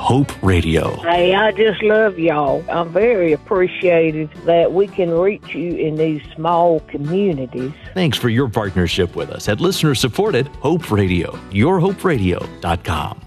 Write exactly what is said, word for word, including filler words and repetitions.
Hope Radio. Hey, I just love y'all. I'm very appreciative that we can reach you in these small communities. Thanks for your partnership with us at listener-supported Hope Radio, your hope radio dot com.